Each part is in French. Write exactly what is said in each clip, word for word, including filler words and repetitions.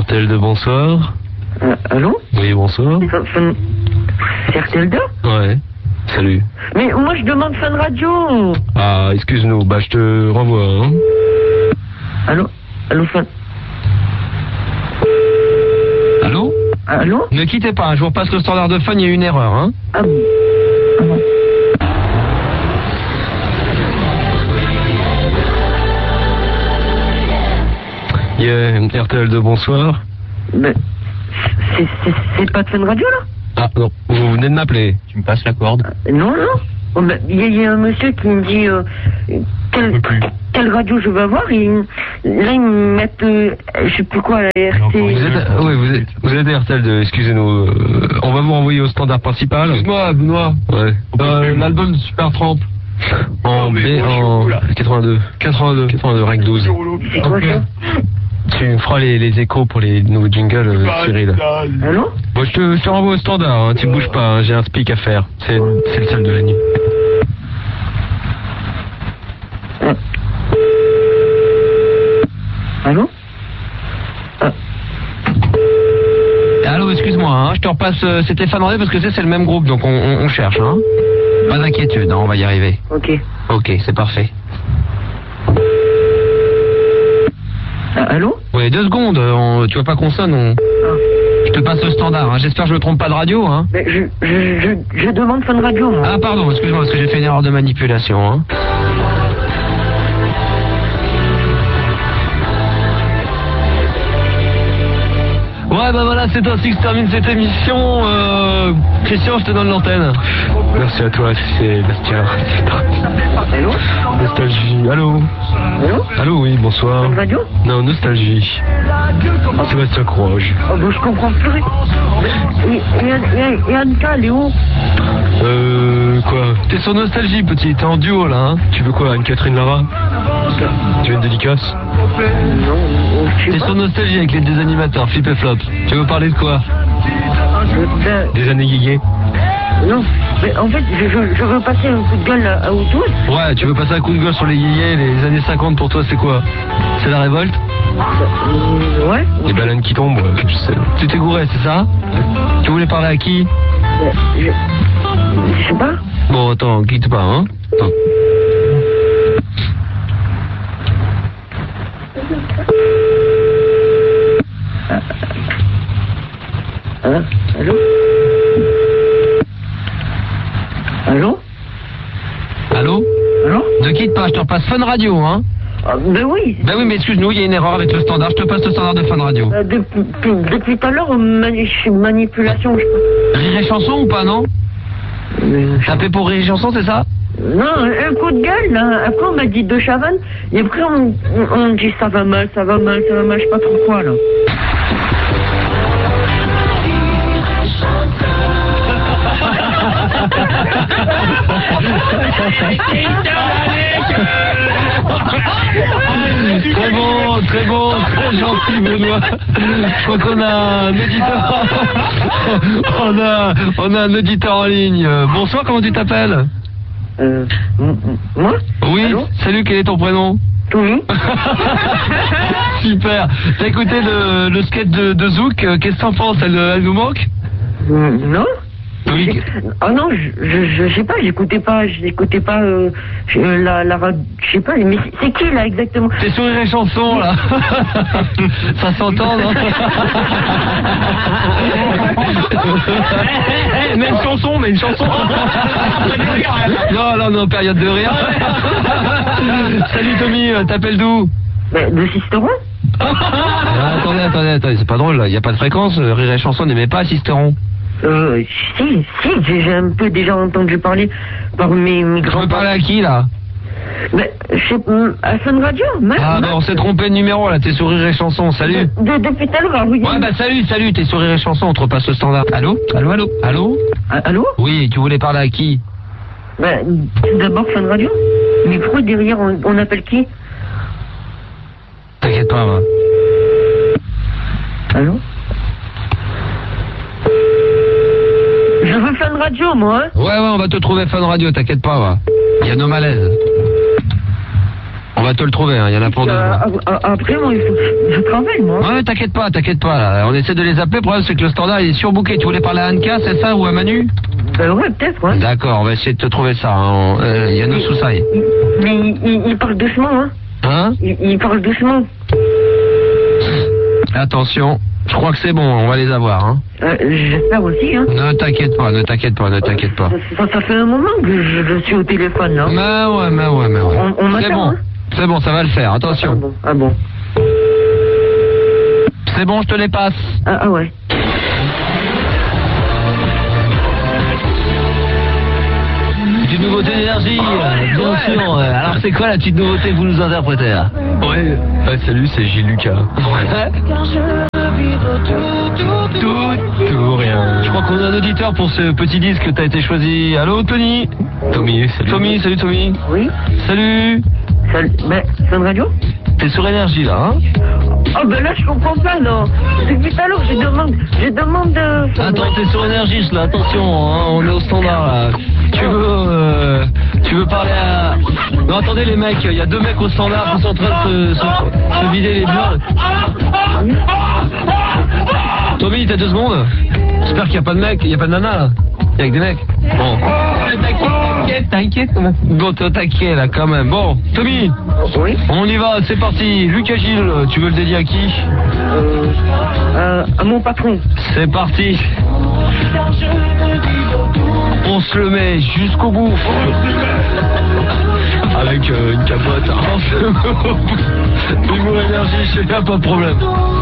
R T L deux, bonsoir. Euh, allô? Oui, bonsoir. C'est R T L deux? Ouais, salut. Mais moi je demande Fun Radio. Ah, excuse-nous, bah je te renvoie, hein. Allô? Allô, Fun? Allô? Allô? Ne quittez pas, je vous repasse le standard de Fun, il y a eu une erreur, hein. Ah bon? Ah bon. Yeah, R T L deux, bonsoir. Mais c'est, c'est, c'est pas de Fun Radio là? Ah non, vous venez de m'appeler. Tu me passes la corde? euh, Non, non. Oh, ben, il y, y a un monsieur qui me dit euh, quelle, quelle radio je veux avoir. Et là, ils me mettent, euh, je sais plus quoi, la R T. Vous êtes, oui, vous êtes, vous êtes R T L deux, excusez-nous. Euh, on va vous renvoyer au standard principal. Excuse-moi, Benoît. Ouais. Euh, L'album de Super Tramp. En B, en quatre-vingt-deux. quatre-vingt-deux. quatre-vingt-deux, règle douze. C'est quoi ça? Tu me feras les, les échos pour les nouveaux jingles, euh, Cyril. Allô? Bon, je te, je te renvoie au standard, hein, tu bouges pas, hein, j'ai un speak à faire. C'est, c'est le seul de la nuit. Allô? Ah. Allô, excuse-moi, hein, je te repasse, euh, c'était Fun Radio parce que c'est, c'est le même groupe, donc on, on, on cherche, hein. Pas d'inquiétude, hein, on va y arriver. Ok. Ok, c'est parfait. Ah, allô? Oui, deux secondes, on, tu vois pas qu'on sonne, on... Ah. Je te passe le standard, hein. J'espère que je me trompe pas de radio, hein. Mais je, je, je, je demande Fun Radio, moi. Ah pardon, excuse-moi, parce que j'ai fait une erreur de manipulation, hein. Ouais, bah voilà, c'est ainsi que se termine cette émission. Euh, Christian, je te donne l'antenne. Merci à toi, c'est Bastien. Allô? Nostalgie. Allô? Allô? Allô, oui, bonsoir. Fun Radio? Non, Nostalgie. Sébastien Croge. Oh, bah, je comprends plus rien. Et, et, et, et Anka, elle est où? Euh, quoi? T'es sur Nostalgie, petit, t'es en duo là, hein? Tu veux quoi, Anne-Catherine Lara? Tu veux une dédicace? Non, je T'es sais pas. sur Nostalgie avec les deux animateurs, Flip et Flop. Tu veux parler de quoi? Euh, ben, Des années guiguées? non, mais en fait, je, je, je veux passer un coup de gueule à, à vous tous. Ouais, tu veux passer un coup de gueule sur les yéyés, les années cinquante pour toi c'est quoi? C'est la révolte? Euh, ouais. Les baleines qui tombent, ouais, je sais. Tu t'es gouré, c'est ça? Tu voulais parler à qui? Euh, je, je sais pas. Bon, attends, quitte pas, hein? Attends. Hein? Allô? Allô? Allô? Allô? Ne quitte pas, je te repasse Fun Radio, hein? Ah, ben oui. Ben oui, mais excuse-nous, il y a une erreur avec le standard, je te passe le standard de Fun Radio. Euh, depuis, depuis, depuis tout à l'heure, mani- manipulation, je Rire et chanson ou pas, non? Euh, Tapé pour Rire et chanson, c'est ça? Non, un coup de gueule, là. Après, on m'a dit de chavanne, et après, on, on, on dit ça va mal, ça va mal, ça va mal, je sais pas trop quoi, là. Très bon, très bon, très gentil Benoît. Je crois qu'on a un auditeur. On a, on a un auditeur en ligne. Bonsoir, comment tu t'appelles? Euh, m- m- moi? Oui, Allô? salut, quel est ton prénom? Tony? Super. T'as écouté le, le sketch de, de Zouk? Qu'est-ce que t'en penses? Elle, elle nous manque? Euh, non? Oui. J'ai- Oh non, je, je, je sais pas, j'écoutais pas, j'écoutais pas euh, je- la, la radio, je sais pas, mais c'est- c'est qui là exactement? T'es sur Rire et chanson là. Ça s'entend, non? Eh, mets une chanson, mets une chanson. Non, non, non, période de rire. Salut Tommy, euh, t'appelles d'où? Ben, de Sisteron? Ah, attendez, attendez, attendez, c'est pas drôle là, y a pas de fréquence, euh, Rire et chanson n'aimait pas Sisteron. Euh, si, si, j'ai j'ai un peu déjà entendu parler par mes, mes Je grands... veux parler à qui là? Ben, je sais pas, à Fun Radio, Max, Ah Max. non, on s'est trompé de numéro là, t'es sur Rire et chanson, salut. De, de- depuis tout à l'heure, oui. Ouais bah salut, salut, t'es sur Rire et chanson, on te repasse le standard. Allô? Allô, allô? Allô? Ah, allô? Oui, tu voulais parler à qui? Ben, d'abord Fun Radio. Mais pourquoi derrière on, on appelle qui? T'inquiète pas, moi. Allô? Je veux Fun Radio, moi, hein. Ouais, ouais, on va te trouver Fun Radio, t'inquiète pas, va. Il y a nos malaises. On va te le trouver, hein. Il y en a pour deux. Euh, après, moi, il faut que je travaille, moi. Ouais, t'inquiète pas, t'inquiète pas. Là. On essaie de les appeler. Le problème, c'est que le standard, il est surbooké. Tu voulais parler à Anka, c'est ça, ou à Manu? Ben ouais, peut-être, ouais. D'accord, on va essayer de te trouver ça. Hein. Euh, il y a nous sous ça. Mais il, il, il parle doucement, hein. Hein? Il, il parle doucement. Attention, je crois que c'est bon, on va les avoir. Hein. Euh, J'espère aussi, hein. Ne t'inquiète pas, ne t'inquiète pas, ne t'inquiète pas. Ça, ça fait un moment que je, je suis au téléphone, là. Mais ouais, mais ouais, mais ouais. On, on c'est m'attend, bon, hein. c'est bon, ça va le faire, attention. Ah bon, ah bon. C'est bon, je te les passe. Ah, ah ouais. Petite nouveauté d'énergie, euh, bien sûr. euh, Alors c'est quoi la petite nouveauté que vous nous interprétez là? Ouais. Ouais, salut, c'est Gilles Lucas. Tout, Tout, rien. Je crois qu'on a un auditeur pour ce petit disque que t'as été choisi. Allô, Tony? Tommy, salut. Tommy, salut Tommy. Oui. Salut. Salut. Ben, c'est une radio? T'es sur énergie là, hein? Oh, ben là, je comprends pas, non. Depuis tout à l'heure, je demande, je demande de... Attends, t'es sur énergie là, attention, hein, on est au standard là. Tu veux, euh, tu veux parler à... Non, attendez les mecs, il y a deux mecs au standard qui sont en train de se, se, se vider les burnes. Tommy, t'as deux secondes? J'espère qu'il n'y a pas de mec, il n'y a pas de nana là. Il y a que des mecs. Bon. T'inquiète, t'inquiète. Bon, t'es au taquet là quand même. Bon, Tommy. Oui. On y va, c'est parti. Lucas Gilles, tu veux le dédier à qui? Euh, euh, à mon patron. C'est parti. On se le met jusqu'au bout. Avec euh, une capote. On se le met au bout. Humour énergie, je sais pas, pas de problème.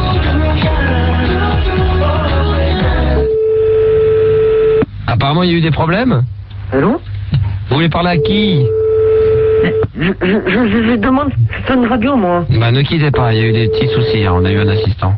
Apparemment, il y a eu des problèmes. Allô? Vous voulez parler à qui? Je, je, je, je, je demande, c'est une radio, moi. Bah, ne quittez pas, il y a eu des petits soucis, hein. On a eu un assistant.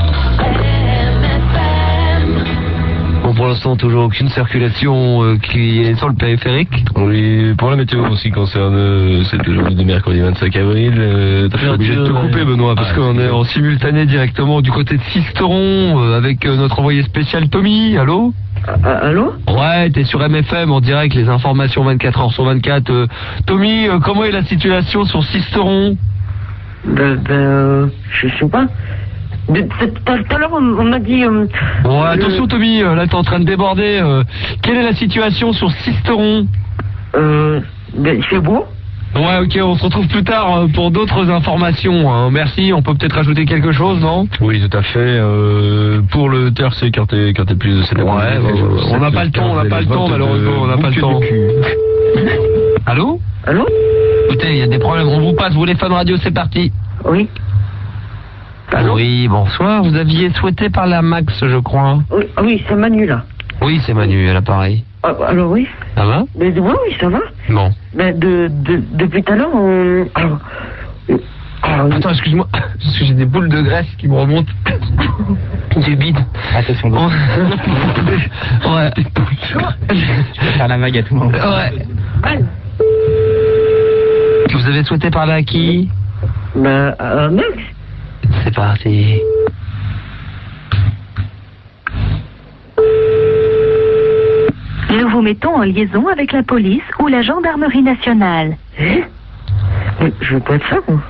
Bon, pour l'instant, toujours aucune circulation euh, qui est sur le périphérique. Oui, pour la météo aussi concerne euh, cette journée de mercredi vingt-cinq avril. Euh, Je suis obligé de te couper, Benoît, parce Ah, qu'on est excusez. en simultané directement du côté de Sisteron euh, avec euh, notre envoyé spécial Tommy. Allô? Ah, allô? Ouais, t'es sur M F M en direct, les informations vingt-quatre heures sur vingt-quatre. Euh, Tommy, euh, comment est la situation sur Sisteron? Ben, ben, euh, je sais pas. De- Tout tout à l'heure, on, on m'a dit... Euh, Bon, le- attention Tommy, euh, là t'es en train de déborder. euh, quelle est la situation sur Sisteron? Euh, ben, il fait beau. Ouais, ok, on se retrouve plus tard euh, pour d'autres informations. Hein. Merci, on peut peut-être rajouter quelque chose, non? Oui, tout à fait. Euh, pour le T R C, quand t'es quand t'es plus de cette Ouais, bah, on n'a pas le temps, on n'a pas le temps, malheureusement, on n'a pas le temps. Allô? Allô? Écoutez, il y a des problèmes, on vous passe, vous les fans radio, c'est parti. Oui. Allô? Oui, bonsoir, vous aviez souhaité parler à Max, je crois. Oui, ah oui, c'est Manu, là. Oui, c'est Manu, à l'appareil. Ah, alors oui. Ça va? Mais oui, oui, ça va. Bon. Ben, de, de, depuis tout à l'heure, on... Alors, euh, alors, Attends, excuse-moi, parce que j'ai des boules de graisse qui me remontent du bide. Attention, Bon. Ouais. je vais faire la vague à tout le monde. Ouais. Vous avez souhaité parler à qui? ben, euh, Max. C'est parti. Nous vous mettons en liaison avec la police ou la gendarmerie nationale. Hein? Mais je veux pas être ça, moi.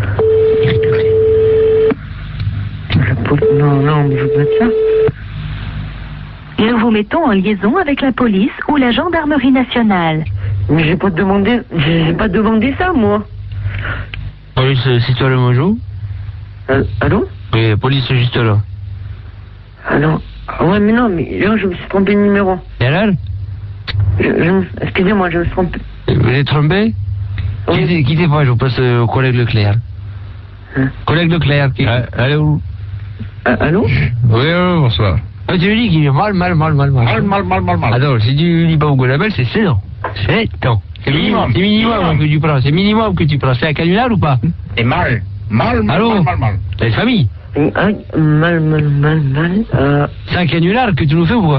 La poli- Non, non, mais je veux pas être ça. Nous vous mettons en liaison avec la police ou la gendarmerie nationale. Mais j'ai pas demandé... J'ai pas demandé ça, moi. Police, c'est toi le mojo? Euh, allô? Oui, police, c'est juste là. Alors... Ah ouais, mais non, mais là, je me suis trompé de numéro. Et alors? Je, je me- Excusez-moi, je me suis trompé. Vous êtes trompé? Oui. Quittez, quittez pas, je vous passe euh, au collègue Leclerc. Hein? Collègue Leclerc, qui... Ah, allô? Euh, allô? Oui, allô, bonsoir. Ah, tu lui dis qu'il est mal, mal, mal, mal, mal. mal, mal, mal, mal. Attends, si tu dis pas au Golabel, c'est sept ans. sept ans. C'est minimum. C'est minimum que tu prends. C'est minimum que tu prends. C'est un canular ou pas? Et mal. Mal, mal, Allô? mal, mal, mal. T'as une famille? Euh, ah, mal, mal, mal, mal... Euh... C'est un canular que tu nous fais ou quoi?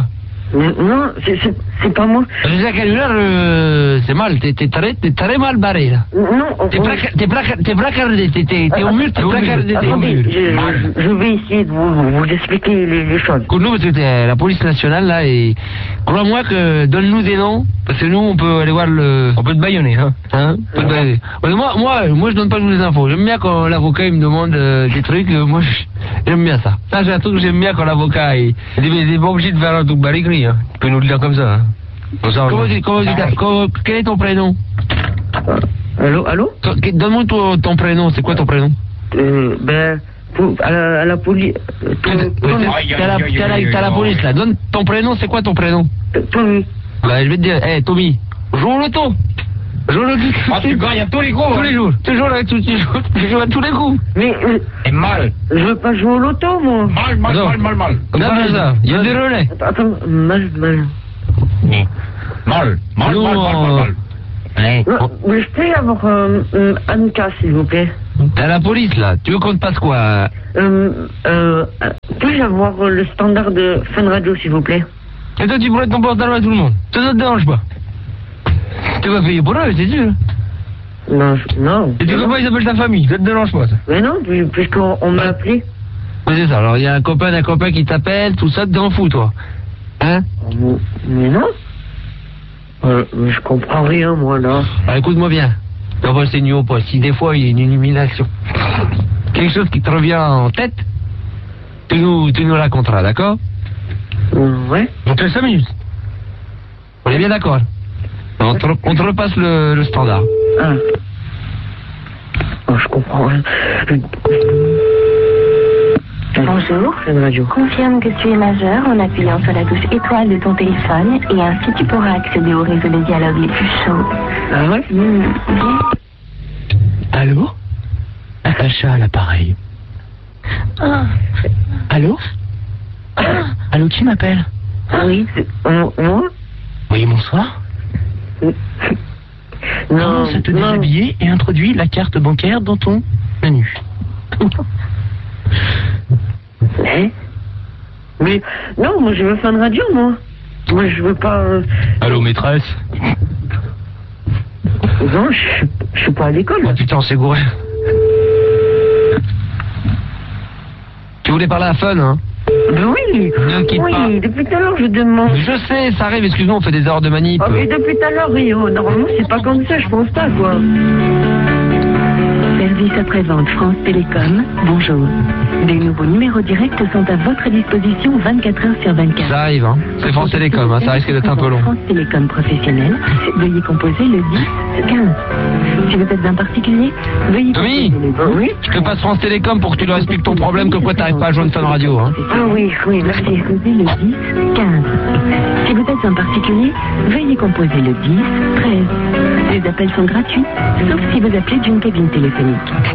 Non, c'est, c'est, c'est pas moi. Je sais à quelle heure, euh, c'est mal, t'es, t'es, très, t'es très mal barré, là. Non, T'es, on- placa, t'es, placa, t'es placardé, t'es, t'es, t'es au mur, t'es placardé, t'es au Attendez, mur. je, je vais essayer de vous, vous expliquer les, les choses. Écoute-nous, parce que t'es la police nationale, là, et crois-moi que donne-nous des noms, parce que nous, on peut aller voir le... On peut te baïonner, hein. Hein on peut te baïonner. Ouais, moi, moi, moi, je donne pas toutes les infos. J'aime bien quand l'avocat, il me demande euh, des trucs, euh, moi, je- j'aime bien ça. Ça, c'est un truc que j'aime bien quand l'avocat, il il dit, mais t'es pas obligé de faire un truc bas écrit, hein. Tu peux nous le dire comme ça, hein. Comme ça, Comment on- tu, comment tu, comment- quel est ton prénom? Allô, allô Ton- que- Donne-moi ton, ton prénom, c'est quoi ton prénom? euh, Ben, pour, à la, à la police... euh, T'as Tommy, t'as la, t'as la, t'as la police, là. Donne ton prénom, c'est quoi ton prénom? Tommy. Bah, je vais te dire, hé, Tommy, joue au loto. Joue au loto. Ah, tu gagnes à tous les coups, Tous hein. les jours. Toujours avec tout, tu joues, tu joues à tous les coups. Mais euh, Et mal. je veux pas jouer au loto, moi. Mal, mal, Non. mal, mal, mal. Comme ça, ça. Il y a des relais. Attends, attends, mal, mal. Mal, mal, Nous, mal, mal, mal, on- mal. Ouais. Non, mais je peux avoir euh, euh, Anka, s'il vous plaît. T'as la police, là. Tu veux qu'on te passe quoi? Euh, euh, euh, Puis-je avoir euh, le standard de Fun Radio, s'il vous plaît? Et toi, tu prêtes ton portable à tout le monde. Ça ne te dérange pas. Tu vas payer pour eux, c'est sûr. Non, je- non. Et tu veux pas, ils appellent ta famille. Ça te dérange pas, ça. Mais non, puis- puisqu'on on m'a appelé. Ouais, c'est ça. Alors, il y a un copain d'un copain qui t'appelle, tout ça, t'en fous, toi. Hein? Mais, mais non. Euh, mais je comprends rien, moi, là. Alors, écoute-moi bien. On va se au poste. Si des fois, il y a une illumination, quelque chose qui te revient en tête, tu nous, tu nous raconteras, d'accord? Euh, ouais. On te laisse cinq minutes. On est bien d'accord? On te, re- on te repasse le, le standard. Ah. Oh, je comprends rien. Bonjour. Fun Radio. Confirme que tu es majeur en appuyant sur la touche étoile de ton téléphone et ainsi tu pourras accéder au réseau de dialogue les plus chauds. Ah ouais? Hmm, bien. Allô? Natacha à l'appareil. Allô? Allô, qui m'appelle? Oui, c'est- euh, moi? Oui, bonsoir. Non, ça te non. déshabiller et introduit la carte bancaire dans ton menu. Hein? Mais non, moi je veux Fun Radio, moi. Moi je veux pas. euh, Allô, maîtresse? Non, je, je suis pas à l'école. Oh putain, c'est gouré. Tu voulais parler à Fun, hein? Mais oui, Ne quitte oui, pas. depuis tout à l'heure je demande. Je sais, ça arrive, excuse-moi, on fait des erreurs de manip. Ah, mais depuis tout à l'heure, Rio, normalement c'est pas comme ça, je pense pas, quoi. Service après-vente France Télécom, bonjour. Des nouveaux numéros directs sont à votre disposition vingt-quatre heures sur vingt-quatre. Ça arrive, hein? C'est France Télécom, hein? Ça risque d'être un peu long. France Télécom professionnel, veuillez composer le dix quinze. Si vous êtes un particulier, veuillez Tommy, composer le Oui? je te passe France Télécom pour que tu leur expliques ton problème, que quoi t'arrives pas à joindre Fun Radio, hein? Ah oui, oui, merci. Composez le dix quinze. Si vous êtes un particulier, veuillez composer le dix treize. Les appels sont gratuits, sauf si vous appelez d'une cabine téléphonique.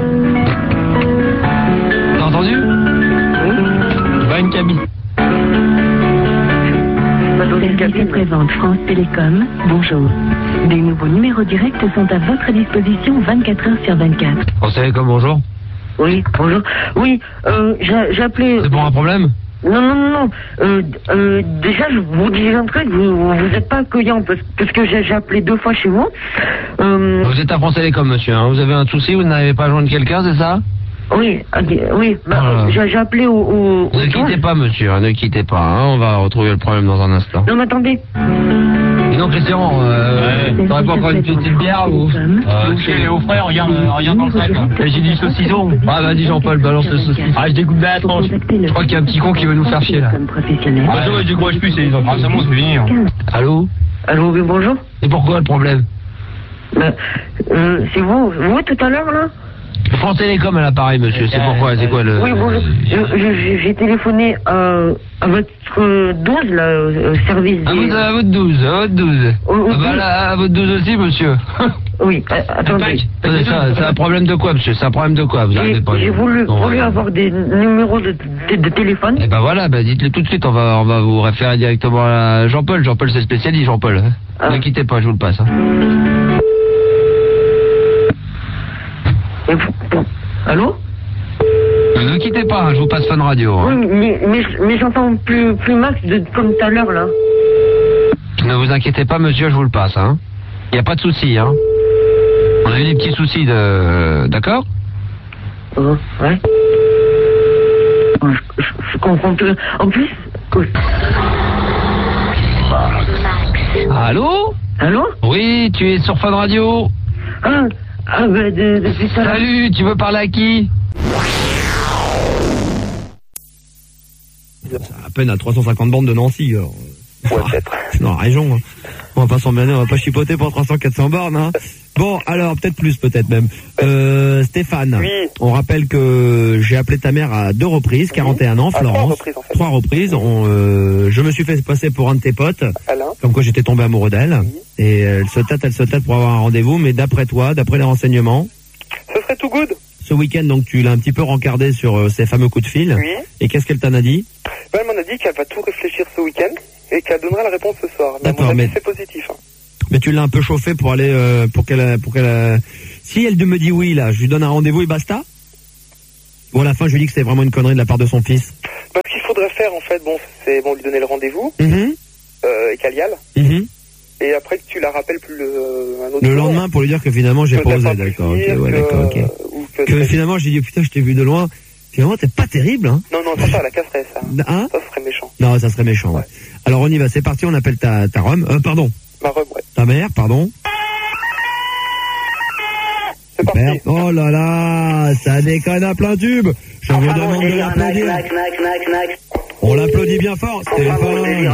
T'as entendu? Va une cabine. Service après-vente France Télécom, bonjour. Des nouveaux numéros directs sont à votre disposition vingt-quatre heures sur vingt-quatre. France Télécom, bonjour. Oui, bonjour. Oui, euh, j'ai j'ai appelé. C'est pour un problème? Non, non, non, non. Euh, euh, déjà, je vous dis un truc, vous, vous êtes pas accueillant parce, parce que j'ai j'ai appelé deux fois chez vous. Euh, Vous êtes à France Télécom, monsieur, hein? Vous avez un souci, vous n'arrivez pas à joindre quelqu'un, c'est ça? oui, ok, oui. Bah, Ah. j'ai j'ai appelé au. au, au Ne quittez douze. pas, monsieur, hein, ne quittez pas, hein? On va retrouver le problème dans un instant. Non, mais attendez. Et non, Christian, euh, t'aurais pas encore une petite bière ou... Euh, chez les hauts frères, regarde, euh, regarde dans le sac, là. Et j'ai dit saucisson. Ah, vas-y, Jean-Paul, balance le saucisson. Ah, je découpe bien la tranche. Je crois qu'il y a un petit con qui veut nous faire chier, là. Professionnel. Ah, ça va, je décourage plus, c'est les enfants. Ah, c'est bon, c'est fini, hein. Allô? Allô, oui, bonjour. Et pourquoi le problème? Bah, euh, c'est vous, vous tout à l'heure, là? France Télécom à l'appareil, monsieur, c'est pourquoi? C'est quoi le... Oui, bonjour. Je- je- J'ai téléphoné à, à votre douze, là, euh, service À des... votre, à votre douze, à votre douze. Au- au Ah bah douze. là, à votre douze aussi, monsieur. Oui, euh, attendez. Attendez, ça, c'est un problème de quoi, monsieur? C'est un problème de quoi? Vous J'ai arrêtez pas. j'ai voulu, Non, voulu ouais. avoir des numéros de, de, de téléphone. Eh ben voilà, bah dites-le tout de suite, on va, on va vous référer directement à Jean-Paul. Jean-Paul, c'est spécialiste, Jean-Paul. hein. Ah. Ne quittez pas, je vous le passe. hein. Et vous- bon. Allô? Ne quittez pas, hein, je vous passe Fun Radio. hein. Oui, mais, mais, mais j'entends plus, plus Max de, comme tout à l'heure, là. Ne vous inquiétez pas, monsieur, je vous le passe, hein. Il n'y a pas de souci, hein. On a eu des petits soucis de... D'accord ? Oh, ouais. Oh, je, je, je comprends plus. En plus... Oh. Allô ? Allô ? Oui, tu es sur Fun Radio. Ah, ah bah, de, depuis ça... Salut, tu veux parler à qui ? C'est à peine à trois cent cinquante bornes de Nancy. Alors. Ouais, peut-être. C'est dans la région. Hein. On va pas s'emmerder, on va pas chipoter pour trois cents quatre cents bornes. Hein. Bon, alors, peut-être plus, peut-être même. Euh, Stéphane, oui. On rappelle que j'ai appelé ta mère à deux reprises, quarante et un ans, à Florence. Trois reprises, en fait. Trois reprises. On, euh, je me suis fait passer pour un de tes potes. Alain. Comme quoi j'étais tombé amoureux d'elle. Oui. Et elle se tâte, elle se tâte pour avoir un rendez-vous. Mais d'après toi, d'après les renseignements... Ce serait tout good. Ce week-end, donc, tu l'as un petit peu rencardé sur euh, ces fameux coups de fil. Oui. Et qu'est-ce qu'elle t'en a dit? Ben, elle m'en a dit qu'elle va tout réfléchir ce week-end et qu'elle donnera la réponse ce soir. Mais D'accord, à mon avis, mais... c'est positif. Hein. Mais tu l'as un peu chauffé pour aller, euh, pour qu'elle, pour qu'elle, euh... si elle me dit oui, là, je lui donne un rendez-vous et basta? Ou à la fin, je lui dis que c'est vraiment une connerie de la part de son fils? Ben, ce qu'il faudrait faire, en fait, bon, c'est bon, lui donner le rendez-vous, mm-hmm. euh, et qu'elle y aille. Mm-hmm. Et après que tu la rappelles plus le, un autre le jour, lendemain pour lui dire que finalement j'ai pas osé, d'accord, ok, ouais, d'accord, ok. Que, que finalement j'ai dit putain je t'ai vu de loin, finalement t'es pas terrible, hein. Non, non, ça, ça la casserait, ça. Hein? Ça serait méchant. Non, ça serait méchant, ouais. ouais. Alors on y va, c'est parti, on appelle ta, ta Rome, euh, pardon. Ma Rome, ouais. Ta mère, pardon. C'est parti. Merde. Oh là là, ça déconne à plein tube. Je vous demande de l'applaudir. On l'applaudit bien fort, Stéphane.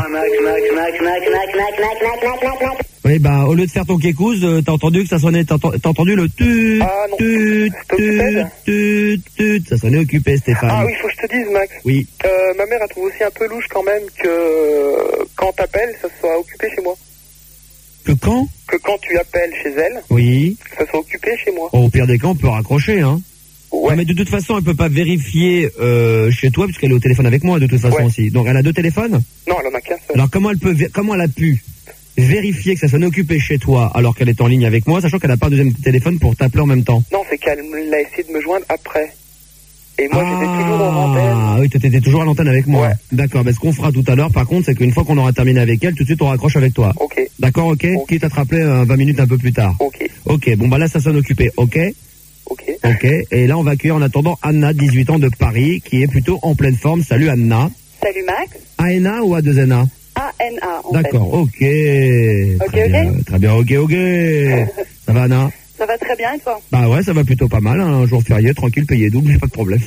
Oui, bah, au lieu de faire ton kékouz, euh, t'as entendu que ça sonnait, t'as, t'as entendu le tut, ah, tut, tut, tut, tut, ça sonnait occupé, Stéphane. Ah oui, faut que je te dise, Max. Oui. Euh, ma mère, elle trouve aussi un peu louche quand même que quand t'appelles, ça soit occupé chez moi. Que quand? Que quand tu appelles chez elle, oui. Que ça soit occupé chez moi. Oh, au pire des cas, on peut raccrocher, hein. Ouais. Non, mais de toute façon, elle peut pas vérifier euh, chez toi puisqu'elle est au téléphone avec moi de toute façon ouais. aussi. Donc elle a deux téléphones? Non, elle en a qu'un seul. Alors comment elle peut, comment elle a pu vérifier que ça sonne occupé chez toi alors qu'elle est en ligne avec moi, sachant qu'elle n'a pas un deuxième téléphone pour t'appeler en même temps? Non, c'est qu'elle a essayé de me joindre après. Et moi, ah, j'étais toujours en antenne. Ah oui, t'étais toujours à l'antenne avec moi. Ouais. D'accord. Ben, ce qu'on fera tout à l'heure, par contre, c'est qu'une fois qu'on aura terminé avec elle, tout de suite on raccroche avec toi. Ok. D'accord, ok. okay. Quitte à te rappeler euh, vingt minutes un peu plus tard. Ok. Ok. Bon bah là, ça sonne occupé. Ok. Ok. Ok. Et là, on va accueillir en attendant Anna, dix-huit ans de Paris, qui est plutôt en pleine forme. Salut Anna. Salut Max. A N A ou A deux N A? A N A. D'accord. Ok. Ok. Très ok. Bien, très bien. Ok. Ok. Ça va Anna? Ça va très bien et toi? Bah ouais, ça va plutôt pas mal. Hein. Un jour férié, tranquille, payé double, pas de problème.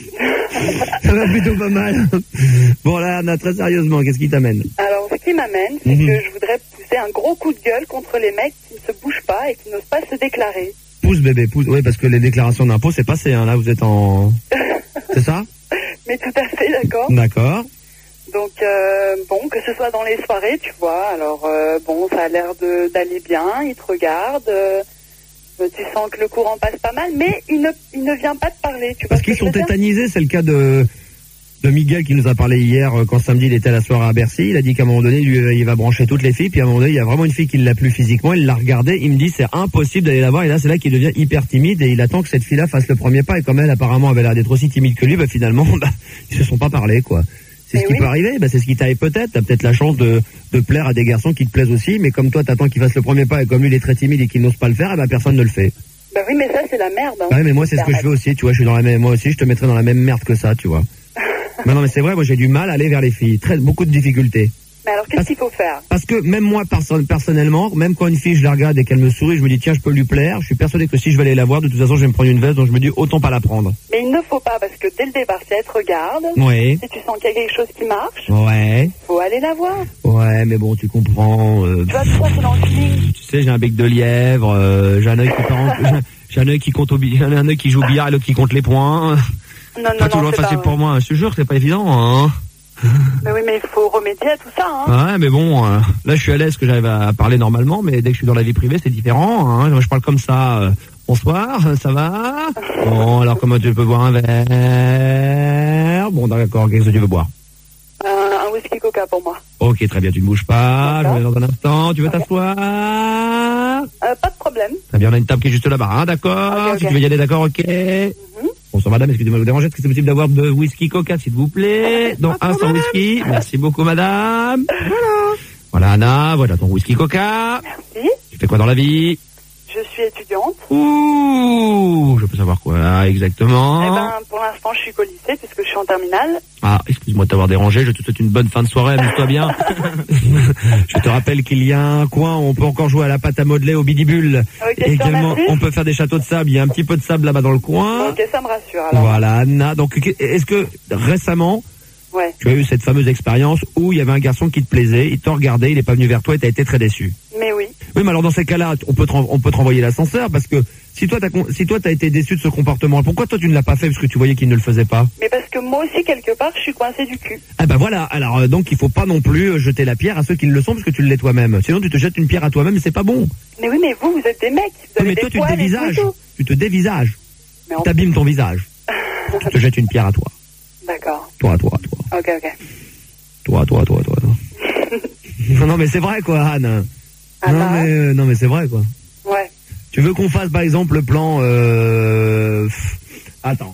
Ça va plutôt pas mal. Bon là, Anna, très sérieusement, qu'est-ce qui t'amène? Alors, ce qui m'amène, c'est mmh. que je voudrais pousser un gros coup de gueule contre les mecs qui ne se bougent pas et qui n'osent pas se déclarer. Pousse bébé, pousse. Oui, parce que les déclarations d'impôts, c'est passé. Hein. Là, vous êtes en... C'est ça? Mais tout à fait, d'accord. D'accord. Donc, euh, bon, que ce soit dans les soirées, tu vois. Alors, euh, bon, ça a l'air de, d'aller bien. Ils te regardent. Euh, tu sens que le courant passe pas mal, mais il ne, il ne vient pas te parler. Tu Parce qu'ils sont tétanisés, c'est le cas de, de Miguel qui nous a parlé hier, quand samedi il était à la soirée à Bercy. Il a dit qu'à un moment donné, lui, il va brancher toutes les filles, puis à un moment donné, il y a vraiment une fille qui l'a plu physiquement, il l'a regardée, il me dit c'est impossible d'aller la voir, et là c'est là qu'il devient hyper timide, et il attend que cette fille-là fasse le premier pas, et comme elle apparemment avait l'air d'être aussi timide que lui, bah finalement, bah, ils se sont pas parlé, quoi. C'est mais ce qui oui. peut arriver, bah, c'est ce qui t'arrive peut-être. T'as peut-être la chance de, de plaire à des garçons qui te plaisent aussi, mais comme toi t'attends qu'il fasse le premier pas, et comme lui il est très timide et qu'il n'ose pas le faire, et bah personne ne le fait. Bah oui, mais ça, c'est la merde. Hein. Ouais, mais moi, c'est ce que je fais aussi, tu vois, je suis dans la même, moi aussi, je te mettrais dans la même merde que ça, tu vois. Mais non, mais c'est vrai, moi, j'ai du mal à aller vers les filles. Très, beaucoup de difficultés. Mais alors, qu'est-ce parce, qu'il faut faire? Parce que même moi, perso- personnellement, même quand une fille, je la regarde et qu'elle me sourit, je me dis, tiens, je peux lui plaire, je suis persuadé que si je vais aller la voir, de toute façon, je vais me prendre une veste, donc je me dis, autant pas la prendre. Mais il ne faut pas, parce que dès le départ, si elle te regarde, oui. si tu sens qu'il y a quelque chose qui marche, ouais. faut aller la voir. Ouais, mais bon, tu comprends. Euh, tu vois, tout ça, c'est dans le feeling. Tu sais, j'ai un bec de lièvre, euh, j'ai un œil qui part en... J'ai un œil qui compte au billard, un œil qui joue au billard et l'autre qui compte les points. Non, non, pas non, toujours c'est facile pas, pour moi, je te jure, c'est pas évident, hein. Mais oui, mais il faut remédier à tout ça, hein. Ouais, mais bon, euh, là, je suis à l'aise que j'arrive à parler normalement, mais dès que je suis dans la vie privée, c'est différent, hein. Je parle comme ça, euh, bonsoir, ça va? Bon, alors comment tu peux boire un verre? Bon, d'accord, qu'est-ce que tu veux boire? Euh, un whisky coca pour moi. Ok, très bien, tu ne bouges pas, je vais dans un instant, tu veux okay. t'asseoir? Euh, pas de problème. Très bien, on a une table qui est juste là-bas, hein, d'accord? Okay, okay. Si tu veux y aller, d'accord, ok. Mm-hmm. Bonsoir madame, excusez-moi de vous déranger, est-ce que c'est possible d'avoir deux whisky coca, s'il vous plaît? Donc un sans whisky, merci beaucoup madame. Voilà. Voilà Anna, voilà ton whisky coca. Merci. Tu fais quoi dans la vie? Je suis étudiante. Ouh, je peux savoir quoi exactement? Eh ben, pour l'instant, je suis qu'au lycée puisque je suis en terminale. Ah, excuse-moi de t'avoir dérangé, je te souhaite une bonne fin de soirée, amuse-toi bien. Je te rappelle qu'il y a un coin où on peut encore jouer à la pâte à modeler au bidibule. Ok, Et également, merci. on peut faire des châteaux de sable, il y a un petit peu de sable là-bas dans le coin. Ok, ça me rassure alors. Voilà, Anna. Donc, est-ce que récemment, Ouais. tu as eu cette fameuse expérience où il y avait un garçon qui te plaisait, il t'a regardé, il n'est pas venu vers toi et t'as été très déçu? Mais oui. Oui, mais alors dans ces cas-là, on peut te, ren- on peut te renvoyer l'ascenseur parce que si toi t'as con- si toi t'as été déçu de ce comportement, pourquoi toi tu ne l'as pas fait parce que tu voyais qu'il ne le faisait pas? Mais parce que moi aussi, quelque part, je suis coincée du cul. Ah ben voilà. Alors euh, donc il faut pas non plus euh, jeter la pierre à ceux qui ne le sont parce que tu l'es toi-même. Sinon tu te jettes une pierre à toi-même et c'est pas bon. Mais oui, mais vous, vous êtes des mecs. Vous Oui, avez mais des toi tu te poils et tout et dévisages, tout. tu te dévisages, Mais tu en- t'abîmes ton visage. Tu te jettes une pierre à toi, D'accord. toi, toi, toi, Ok, ok. toi, toi, toi, toi. toi. non, non mais c'est vrai quoi, Anne. Ah non bah, mais euh, non mais c'est vrai quoi. Ouais. Tu veux qu'on fasse par exemple le plan euh... pff, Attends.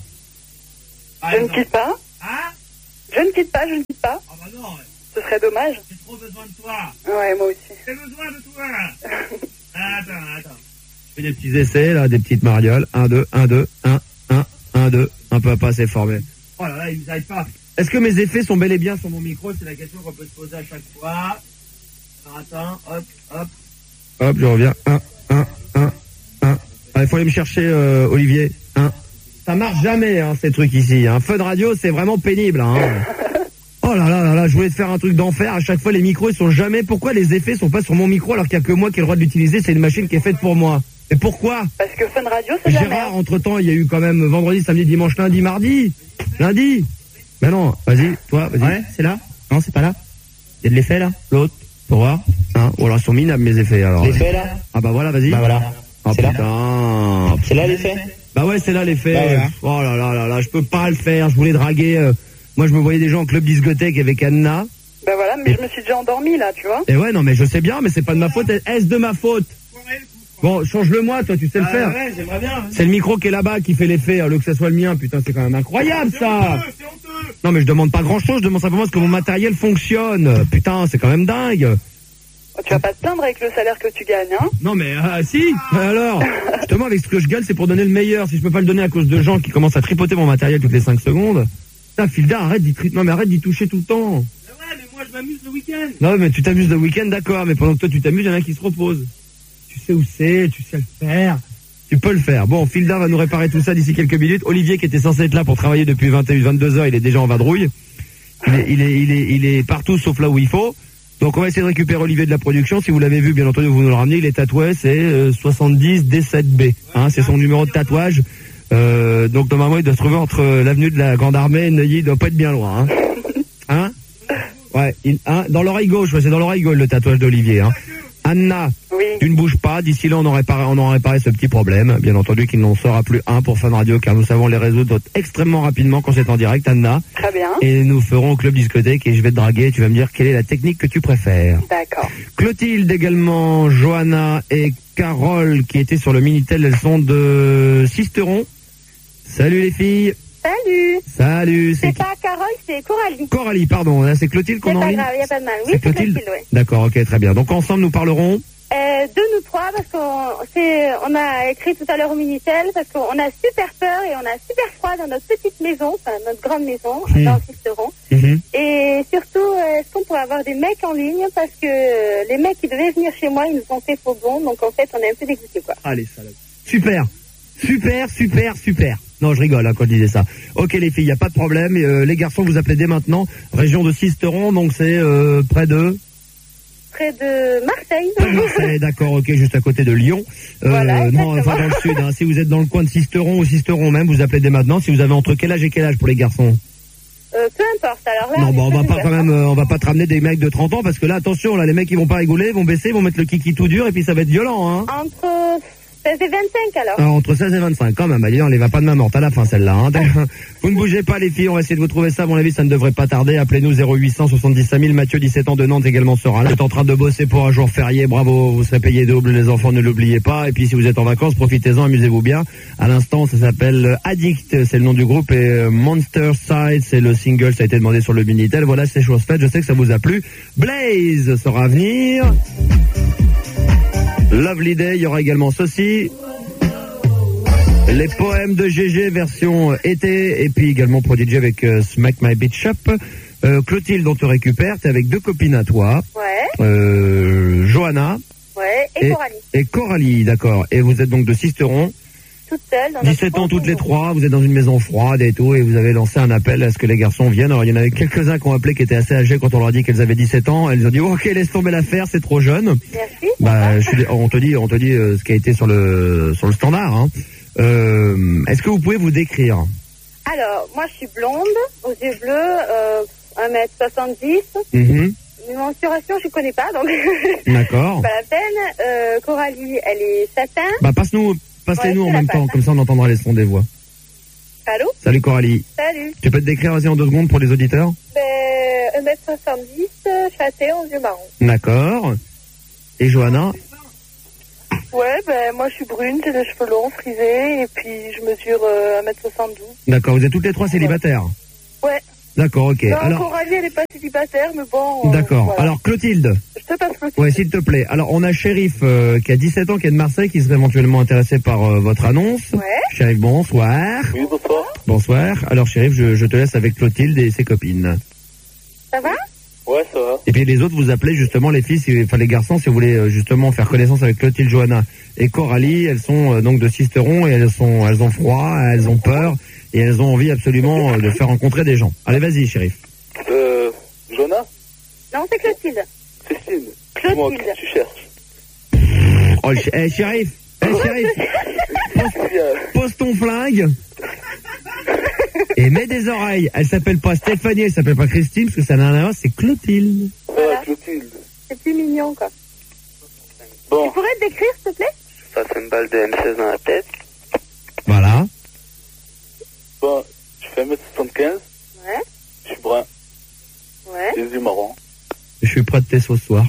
Je ne quitte pas. Hein? Je ne quitte pas, je ne quitte pas. Ah bah non, Ce serait dommage. j'ai trop besoin de toi. Ouais, moi aussi. J'ai besoin de toi. Attends, attends. Je fais des petits essais là, des petites marioles. Un, deux, un, deux, un, un, un, deux. Un peu à pas, c'est formé. Oh là là, ils n'arrivent pas. Est-ce que mes effets sont bel et bien sur mon micro? C'est la question qu'on peut se poser à chaque fois. Alors attends, hop, hop. Hop, je reviens. Un, un, un, un. Ah, il faut aller me chercher euh, Olivier. Un. Ça marche jamais, hein, ces trucs ici. Un feu de radio, c'est vraiment pénible. Hein. Oh là là là là, je voulais te faire un truc d'enfer. À chaque fois, les micros, ils sont jamais. Pourquoi les effets sont pas sur mon micro alors qu'il n'y a que moi qui ai le droit de l'utiliser? C'est une machine qui est faite pour moi. Et pourquoi? Parce que Fun Radio, c'est jamais. Gérard, entre temps, il y a eu quand même vendredi, samedi, dimanche, lundi, mardi. Lundi. Mais non, vas-y, toi, vas-y. Ouais, c'est là? Non, c'est pas là? Il y a de l'effet là? L'autre? Pour voir? Hein? Ou alors ils sont minables mes effets alors. L'effet là? Ah bah voilà, vas-y. Bah voilà. Oh C'est là? putain. C'est là l'effet? Bah ouais, c'est là l'effet. Bah voilà. Oh là là là là, je peux pas le faire. Je voulais draguer. euh, Moi, je me voyais déjà en club discothèque avec Anna. Ben voilà, mais je me suis déjà endormie là, tu vois. Et ouais, non, mais je sais bien, mais c'est pas de ma faute. Est-ce de ma faute? Bon, change-le moi, toi, tu sais le faire. Ouais, j'aimerais bien. C'est le micro qui est là-bas qui fait l'effet, au lieu que ce soit le mien. Putain, c'est quand même incroyable ça. Non, mais je demande pas grand-chose. Je demande simplement ce que mon matériel fonctionne. Putain, c'est quand même dingue. Tu vas pas te plaindre avec le salaire que tu gagnes, hein. Non mais euh, si, alors, justement avec ce que je gueule c'est pour donner le meilleur. Si je peux pas le donner à cause de gens qui commencent à tripoter mon matériel toutes les cinq secondes. Putain, Filda, arrête d'y tri... non mais arrête d'y toucher tout le temps. Ouais, mais moi je m'amuse le week-end. Non mais tu t'amuses le week-end, d'accord, mais pendant que toi tu t'amuses, il y en a qui se reposent. Tu sais où c'est, tu sais le faire. Tu peux le faire. Bon, Filda va nous réparer tout ça d'ici quelques minutes. Olivier qui était censé être là pour travailler depuis vingt et une, vingt-deux heures, il est déjà en vadrouille. Il est, il est, il est, il est partout sauf là où il faut. Donc on va essayer de récupérer Olivier de la production. Si vous l'avez vu, bien entendu, vous nous le ramenez. Il est tatoué, c'est euh, soixante-dix D sept B. Hein, c'est son numéro de tatouage. Euh, donc normalement, il doit se trouver entre euh, l'avenue de la Grande Armée et Neuilly. Il doit pas être bien loin. Hein, hein ouais, il, hein, dans l'oreille gauche. Ouais, c'est dans l'oreille gauche le tatouage d'Olivier. Hein. Anna, Oui. tu ne bouges pas. D'ici là, on aura réparé, on aura réparé ce petit problème. Bien entendu qu'il n'en sera plus un pour Fun Radio, car nous savons les résoudre extrêmement rapidement quand c'est en direct, Anna. Très bien. Et nous ferons au club discothèque et je vais te draguer. Tu vas me dire quelle est la technique que tu préfères. D'accord. Clotilde également, Johanna et Carole qui étaient sur le Minitel. Elles sont de Sisteron. Salut les filles. Salut. Salut. C'est pas Carole, c'est Coralie. Coralie, pardon. Là, c'est Clotilde qu'on C'est a en pas ligne. grave, y a pas de mal. Oui, C'est c'est Clotilde. Clotilde, ouais. D'accord, ok, très bien. Donc ensemble, nous parlerons. Euh, deux nous trois, parce qu'on c'est, on a écrit tout à l'heure au Minitel, parce qu'on a super peur et on a super froid dans notre petite maison, enfin notre grande maison, Mmh. dans Sisteron. Mhm. Et surtout, euh, est-ce qu'on pourrait avoir des mecs en ligne, parce que euh, les mecs qui devaient venir chez moi, ils nous ont fait faux bon, donc en fait, on est un peu dégoûtés, quoi. Allez, salade. Super. Super, super, super. Non, je rigole hein, quand je disais ça. Ok les filles, il n'y a pas de problème. Euh, les garçons, vous appelez dès maintenant. Région de Sisteron, donc c'est euh, près de... Près de Marseille. Près de Marseille, d'accord, ok, juste à côté de Lyon. Euh, Voilà, non, exactement. enfin dans le sud. Hein. Si vous êtes dans le coin de Sisteron ou Sisteron même, vous appelez dès maintenant. Si vous avez entre quel âge et quel âge pour les garçons? Euh, peu importe, alors là... Non, est bon, on très va pas ouvert, quand hein. même, euh, on va pas te ramener des mecs de trente ans parce que là, attention, là, les mecs ils vont pas rigoler, ils vont baisser, ils vont mettre le kiki tout dur et puis ça va être violent, hein. Entre... seize et vingt-cinq alors. Alors, entre seize et vingt-cinq, quand même. Allez, on les va pas de ma morte à la fin, celle-là. Hein. Vous ne bougez pas, les filles. On va essayer de vous trouver ça. À mon avis, ça ne devrait pas tarder. Appelez-nous zéro huit cent soixante-dix cinq mille. Mathieu, dix-sept ans de Nantes, également sera là. Vous êtes en train de bosser pour un jour férié. Bravo. Vous serez payé double, les enfants. Ne l'oubliez pas. Et puis, si vous êtes en vacances, profitez-en. Amusez-vous bien. À l'instant, ça s'appelle Addict. C'est le nom du groupe. Et Monster Side, c'est le single. Ça a été demandé sur le Minitel. Voilà, c'est chose faite. Je sais que ça vous a plu. Blaze sera à venir. Lovely Day, il y aura également ceci. Les poèmes de G G version euh, été, et puis également Prodigy avec euh, Smack My Bitch Up. Euh, Clotilde, on te récupère, t'es avec deux copines à toi. Ouais. Euh, Johanna. Ouais, et, et Coralie. Et Coralie, d'accord. Et vous êtes donc de Sisteron. Toute seule. Dans dix-sept ans toutes les trois, vous êtes dans une maison froide et tout, et vous avez lancé un appel à ce que les garçons viennent. Alors il y en avait quelques-uns qui ont appelé qui étaient assez âgés quand on leur a dit qu'elles avaient dix-sept ans. Elles ont dit oh, ok, laisse tomber l'affaire, c'est trop jeune. Merci. Bah, je suis, on te dit, on te dit euh, ce qui a été sur le sur le standard. Hein. Euh, est-ce que vous pouvez vous décrire? Alors, moi je suis blonde, aux yeux bleus, euh, un mètre soixante-dix. Mm-hmm. Une mensuration, je connais pas, donc d'accord. Pas la peine. Euh, Coralie, elle est satin. Bah passe-nous, passez-nous ouais, en même temps, comme ça on entendra les sons des voix. Allô? Salut Coralie. Salut. Tu peux te décrire aussi en deux secondes pour les auditeurs? Ben, un mètre soixante-dix, châté, aux yeux marrons. D'accord. Et Johanna? Ouais, ben moi je suis brune, j'ai les cheveux longs, frisés, et puis je mesure euh, un mètre soixante-douze. D'accord, vous êtes toutes les trois célibataires? Ouais. D'accord, ok. Non, alors... Coralie, elle est pas célibataire, mais bon... Euh, d'accord. voilà. Alors, Clotilde. Je te passe Clotilde. Ouais, s'il te plaît. Alors, on a Chérif euh, qui a dix-sept ans, qui est de Marseille, qui serait éventuellement intéressé par euh, votre annonce. Ouais. Chérif, bonsoir. Oui, bonsoir. Bonsoir. Alors, Chérif, je, je te laisse avec Clotilde et ses copines. Ça va? Ouais, ça va. Et puis les autres, vous appelez justement les filles, si, enfin les garçons, si vous voulez euh, justement faire connaissance avec Clotilde, Johanna et Coralie. Elles sont euh, donc de Sisteron et elles sont, elles ont froid, elles ont peur et elles ont envie absolument euh, de faire rencontrer des gens. Allez, vas-y, Chérif. Euh, Jonah? Non, c'est Clotilde. Christine. Clotilde. Dis-moi, qu'est-ce que tu cherches? Oh, ch eh, Chérif, eh, Chérif, pose, pose ton flingue et mets des oreilles. Elle s'appelle pas Stéphanie, elle s'appelle pas Christine, parce que ça n'a rien à voir, c'est Clotilde. Voilà. Ah, Clotilde. C'est plus mignon, quoi. Bon. Tu pourrais te décrire, s'il te plaît? Ça fait une balle de M seize dans la tête. Voilà. Bon, je fais un mètre soixante-quinze. Ouais. Je suis brun. Ouais. Les yeux marrons. Je suis prêt de tes sauces ce soir.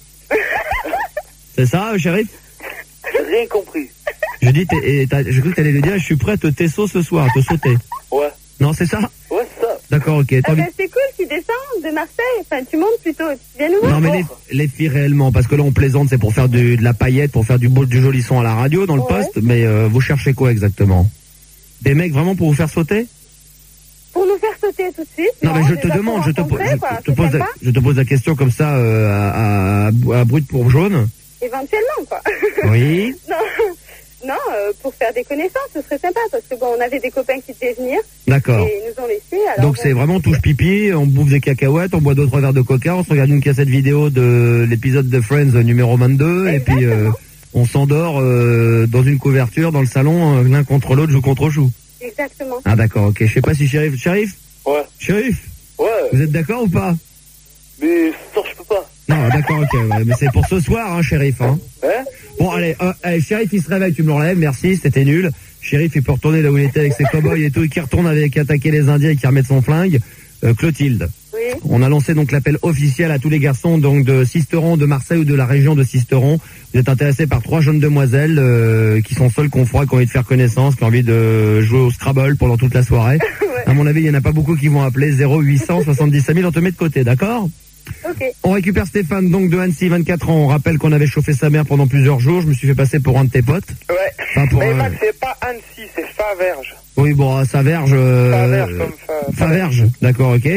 C'est ça, Chérif? J'ai rien compris. Je dis, t'es- t'as- je cru que t'allais le dire, je suis prêt à te tesser ce soir, à te sauter. Ouais. Non, c'est ça? Ouais, c'est ça. D'accord, ok. Ah T'as envie- ben, c'est cool, tu descends de Marseille. Enfin, tu montes plutôt. Tu viens nous voir. Non, mais les, les filles réellement, parce que là on plaisante, c'est pour faire du, de la paillette, pour faire du beau, du joli son à la radio, dans le Ouais. poste, mais euh, vous cherchez quoi exactement? Des mecs vraiment pour vous faire sauter? Pour nous faire sauter tout de suite. Non, mais je te déjà demande, pour je te, po- rencontrer, je, quoi, te c'est pose la, sympa. je te pose la question comme ça, euh, à, à, à brut pour jaune. Éventuellement, quoi. Oui. Non, non euh, pour faire des connaissances, ce serait sympa. Parce que bon, on avait des copains qui devaient venir. D'accord. Et ils nous ont laissés. Alors, Donc bon, c'est vraiment touche pipi, on bouffe des cacahuètes, on boit deux trois verres de coca, on se regarde une cassette vidéo de l'épisode de Friends euh, numéro vingt-deux, et puis euh, on s'endort euh, dans une couverture dans le salon, euh, l'un contre l'autre, joue contre joue. Exactement. Ah d'accord, ok. Je sais pas si Chérif, Chérif, Ouais. Chérif, Ouais. vous êtes d'accord ou pas? Mais ce soir, je peux pas. Non, d'accord, ok. Ouais, mais c'est pour ce soir, hein, Chérif. Hein. Hein? Bon, allez, euh, allez, Chérif, il se réveille, tu me l'enlèves, merci, c'était nul. Chérif, il peut retourner là où il était avec ses cow-boys et tout, et qui retourne avec attaquer les Indiens et qui remet son flingue. Euh, Clotilde. Oui. On a lancé donc l'appel officiel à tous les garçons donc de Sisteron, de Marseille ou de la région de Sisteron. Vous êtes intéressés par trois jeunes demoiselles euh, qui sont seules, qu'on froid, qui ont envie de faire connaissance, qui ont envie de jouer au Scrabble pendant toute la soirée. Ouais. À mon avis, il n'y en a pas beaucoup qui vont appeler zéro huit cent soixante-dix mille, on te met de côté, d'accord? Ok. On récupère Stéphane, donc de Annecy, vingt-quatre ans. On rappelle qu'on avait chauffé sa mère pendant plusieurs jours. Je me suis fait passer pour un de tes potes. Ouais. Enfin, pour, Mais euh, Max, c'est pas Annecy, c'est Faverges. Oui, bon, ça verge. Euh, Faverges comme fa... Faverges, d'accord, ok.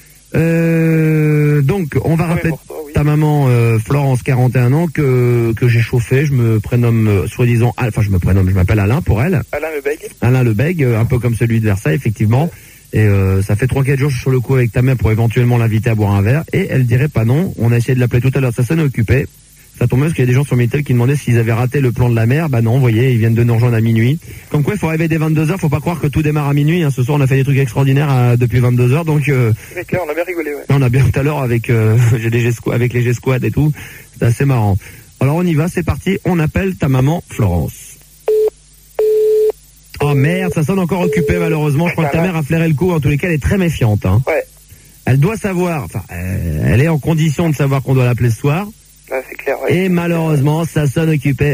Euh, donc, on va Ouais, rappeler pour toi, oui. ta maman euh, Florence, quarante et un ans, que que j'ai chauffé. Je me prénomme, euh, soi-disant, Al- enfin, je me prénomme, je m'appelle Alain pour elle. Alain Lebeg. Alain Lebeg, euh, un peu comme celui de Versailles, effectivement. Et euh, ça fait trois quatre jours que je suis sur le coup avec ta mère pour éventuellement l'inviter à boire un verre. Et elle dirait pas non. On a essayé de l'appeler tout à l'heure, ça sonne occupé. Ça tombe parce qu'il y a des gens sur Minitel qui demandaient s'ils avaient raté le plan de la mer. Bah non, vous voyez, ils viennent de nous rejoindre à minuit. Comme quoi, il faut arriver dès vingt-deux heures. Faut pas croire que tout démarre à minuit. Hein. Ce soir, on a fait des trucs extraordinaires à- depuis vingt-deux heures. Donc, euh, C'est clair, on a bien rigolé, ouais. on a bien tout à l'heure avec euh, j'ai des G-squad, avec les G-squad et tout. C'est assez marrant. Alors on y va, c'est parti. On appelle ta maman Florence. Oh merde, ça sonne encore occupé malheureusement. Je crois que ta mère a flairé le coup. En tous les cas, elle est très méfiante. Hein. Ouais. Elle doit savoir, enfin, euh, elle est en condition de savoir qu'on doit l'appeler ce soir. Ah, c'est clair, ouais. Et malheureusement, ça sonne occupé.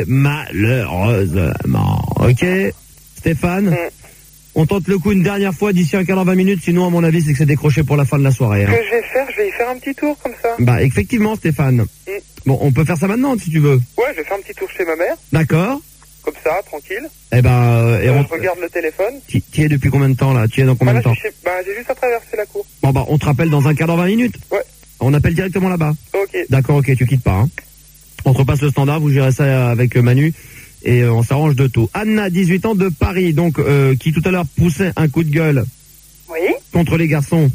Malheureusement. Ok, Stéphane mm. On tente le coup une dernière fois d'ici un quart d'heure, vingt minutes. Sinon, à mon avis, c'est que c'est décroché pour la fin de la soirée. Ce hein. que je vais faire, je vais y faire un petit tour comme ça. Bah, effectivement, Stéphane. Mm. Bon, on peut faire ça maintenant, si tu veux. Ouais, je vais faire un petit tour chez ma mère. D'accord. Comme ça, tranquille. Eh ben, euh, et euh, on... je regarde le téléphone. Tu es depuis combien de temps, là? Tu es dans combien ah, là, de temps? Chez... Bah, j'ai juste à traverser la cour. Bon, bah, on te rappelle dans un quart d'heure, vingt minutes. Ouais. On appelle directement là-bas. Ok. D'accord, ok, tu quittes pas, hein. On te repasse le standard, vous gérez ça avec Manu. Et euh, on s'arrange de tout. Anna, dix-huit ans, de Paris, donc euh, qui tout à l'heure poussait un coup de gueule oui. contre les garçons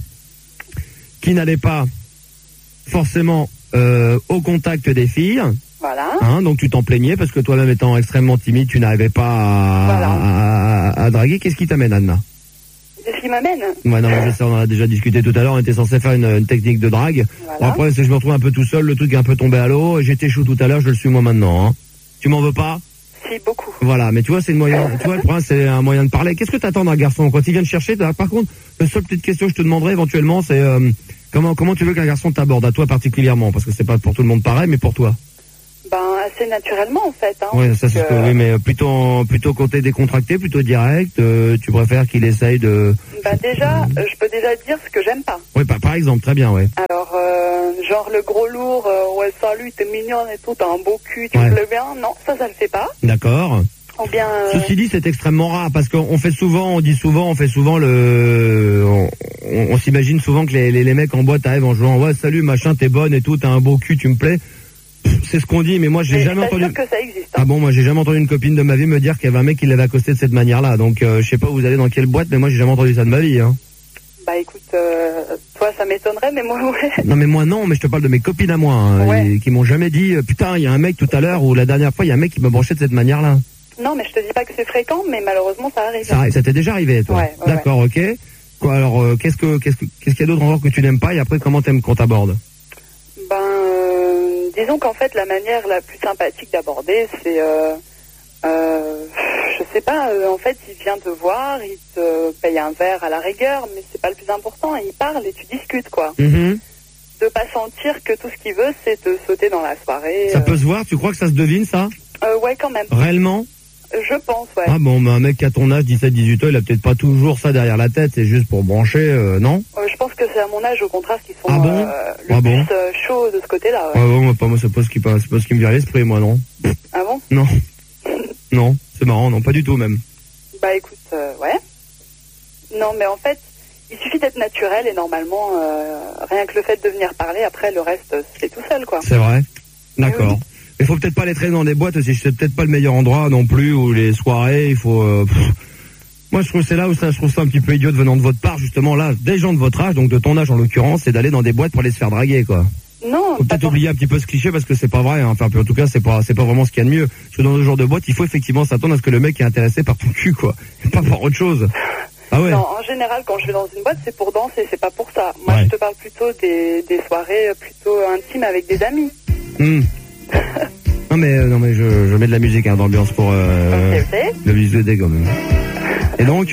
qui n'allaient pas forcément euh, au contact des filles. Voilà. Hein, donc tu t'en plaignais parce que toi-même étant extrêmement timide, tu n'arrivais pas à, voilà. à, à, à draguer. Qu'est-ce qui t'amène, Anna? Qu'est-ce qui m'amène? Ouais, non, mais je sais, on en a déjà discuté tout à l'heure. On était censé faire une, une technique de drague. Voilà. Bon, après, c'est que je me retrouve un peu tout seul. Le truc est un peu tombé à l'eau. J'étais chaud tout à l'heure. Je le suis moi maintenant. Hein. Tu m'en veux pas? Si, beaucoup. Voilà, mais tu vois, c'est une moyen. Tu vois, le problème, c'est un moyen de parler. Qu'est-ce que t'attends d'un garçon quand il vient te chercher? Par contre, la seule petite question que je te demanderai éventuellement, c'est euh, comment comment tu veux qu'un garçon t'aborde, à toi particulièrement, parce que c'est pas pour tout le monde pareil, mais pour toi. Ben, assez naturellement, en fait. Hein, oui, ça c'est ce que, oui, mais plutôt, plutôt côté décontracté, plutôt direct, euh, tu préfères qu'il essaye de... Ben déjà, euh, je peux déjà dire ce que j'aime pas. Oui, par, par exemple, très bien, oui. Alors, euh, genre le gros lourd, euh, ouais, salut, t'es mignonne et tout, t'as un beau cul, tu ouais. me plais bien. Non, ça, ça le fait pas. D'accord. Ou bien... Euh... Ceci dit, c'est extrêmement rare, parce qu'on fait souvent, on dit souvent, on fait souvent le... On, on, on s'imagine souvent que les, les, les mecs en boîte arrivent en jouant, ouais, salut, machin, t'es bonne et tout, t'as un beau cul, tu me plais. C'est ce qu'on dit, mais moi j'ai mais jamais entendu. Que ça existe, hein. Ah bon, moi j'ai jamais entendu une copine de ma vie me dire qu'il y avait un mec qui l'avait accosté de cette manière-là. Donc euh, je sais pas où vous allez dans quelle boîte, mais moi j'ai jamais entendu ça de ma vie. Hein. Bah écoute, euh, toi ça m'étonnerait, mais moi ouais. Non mais moi non, mais je te parle de mes copines à moi, hein, ouais. et, qui m'ont jamais dit euh, putain il y a un mec tout à l'heure ou la dernière fois il y a un mec qui me branchait de cette manière-là. Non mais je te dis pas que c'est fréquent, mais malheureusement ça arrive. Ça, ça t'est déjà arrivé toi. Ouais, ouais, d'accord, ouais. ok. Quoi alors euh, qu'est-ce que qu'est-ce que qu'est-ce qu'il y a d'autre encore que tu n'aimes pas et après comment t'aimes qu'on t'aborde? Ben euh, disons qu'en fait la manière la plus sympathique d'aborder c'est euh, euh, je sais pas, euh, en fait il vient te voir, il te paye un verre à la rigueur, mais c'est pas le plus important, il parle et tu discutes quoi. Mm-hmm. De pas sentir que tout ce qu'il veut c'est te sauter dans la soirée. Ça euh... peut se voir, tu crois que ça se devine ça? euh, Ouais quand même. Réellement? Je pense, ouais. Ah bon, mais un mec qui a ton âge, dix-sept dix-huit ans, il a peut-être pas toujours ça derrière la tête, c'est juste pour brancher, euh, non? euh, Je pense que c'est à mon âge, au contraire, qui sont ah bon euh, le ah plus bon euh, chauds de ce côté-là. Ouais. Ah bon, moi, pas, moi c'est pas ce qui, c'est pas ce qui me vient à l'esprit, moi, non. Ah bon? Non. Non, c'est marrant, non, pas du tout même. Bah écoute, euh, ouais. Non, mais en fait, il suffit d'être naturel et normalement, euh, rien que le fait de venir parler, après le reste, c'est tout seul, quoi. C'est vrai? D'accord. Oui. Il faut peut-être pas les traîner dans des boîtes aussi, c'est peut-être pas le meilleur endroit non plus, où les soirées, il faut... Euh, moi je trouve c'est là où ça, je trouve ça un petit peu idiot de venant de votre part, justement là, des gens de votre âge, donc de ton âge en l'occurrence, c'est d'aller dans des boîtes pour aller se faire draguer, quoi. Non. Faut peut-être oublier un petit peu ce cliché parce que c'est pas vrai, hein. Enfin, en tout cas, c'est pas, c'est pas vraiment ce qu'il y a de mieux. Parce que dans ce genre de boîte, il faut effectivement s'attendre à ce que le mec est intéressé par ton cul, quoi. Et pas par autre chose. Ah ouais. Non, en général, quand je vais dans une boîte, c'est pour danser, c'est pas pour ça. Moi, ouais. je te parle plutôt des, des soirées plutôt intimes avec des amis. Mmh. Non mais euh, non mais je, je mets de la musique hein, d'ambiance pour euh, okay, okay. le visuel quand même. Et donc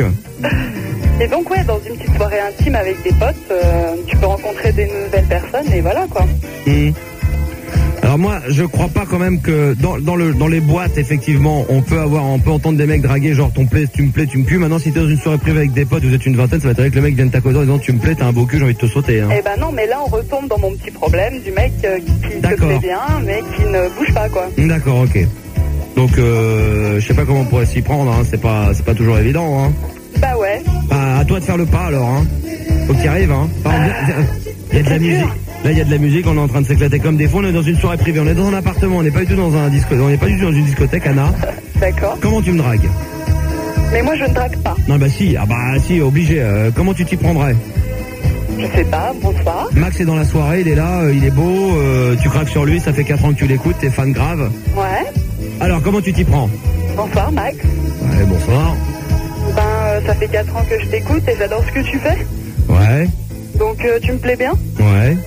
Et donc ouais, dans une petite soirée intime avec des potes, euh, tu peux rencontrer des nouvelles personnes et voilà quoi. Mmh. Alors moi, je crois pas quand même que dans, dans le dans les boîtes effectivement, on peut avoir on peut entendre des mecs draguer genre ton plais, tu me plais, tu me pues. Maintenant si t'es dans une soirée privée avec des potes, vous êtes une vingtaine, ça va être avec le mec vient de t'accoster en disant tu me plais, t'as un beau cul, j'ai envie de te sauter. Hein. Eh ben non, mais là on retombe dans mon petit problème du mec euh, qui te plaît bien, mais qui ne bouge pas quoi. D'accord, ok. Donc euh, je sais pas comment on pourrait s'y prendre, hein. c'est pas c'est pas toujours évident. Hein. Bah ouais. Bah, à toi de faire le pas alors. Hein. Faut que tu y arrives. Hein. Il y a de la musique. Là, il y a de la musique, on est en train de s'éclater comme des fous. On est dans une soirée privée, on est dans un appartement, on n'est pas du tout dans un disco, on n'est pas du tout dans une discothèque, Anna. D'accord. Comment tu me dragues? Mais moi, je ne drague pas. Non, bah si, ah bah si, obligé. Euh, comment tu t'y prendrais? Je sais pas, bonsoir. Max est dans la soirée, il est là, euh, il est beau, euh, tu craques sur lui, ça fait quatre ans que tu l'écoutes, t'es fan grave. Ouais. Alors, comment tu t'y prends? Bonsoir, Max. Ouais, bonsoir. Ben, euh, ça fait quatre ans que je t'écoute et j'adore ce que tu fais. Ouais. Donc, euh, tu me plais bien? Ouais.